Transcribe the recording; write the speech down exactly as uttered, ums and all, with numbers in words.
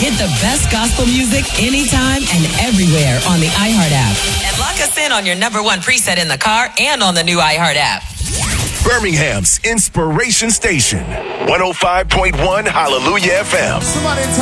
Get the best gospel music anytime and everywhere on the iHeart app. And lock us in on your number one preset in the car and on the new iHeart app. Birmingham's Inspiration Station, one oh five point one Hallelujah F M.